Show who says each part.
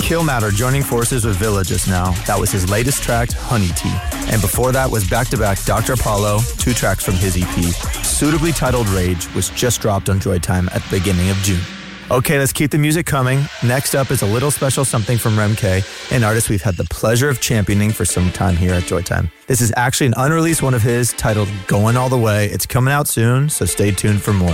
Speaker 1: Killmatter joining forces with Villa just now. That was his latest track, Honey Tea. And before that was back-to-back Dr. Apollo, 2 tracks from his EP. Suitably titled Rage was just dropped on Joytime at the beginning of June. Okay, let's keep the music coming. Next up is a little special something from Rem K, an artist we've had the pleasure of championing for some time here at Joytime. This is actually an unreleased one of his titled Going All The Way. It's coming out soon, so stay tuned for more.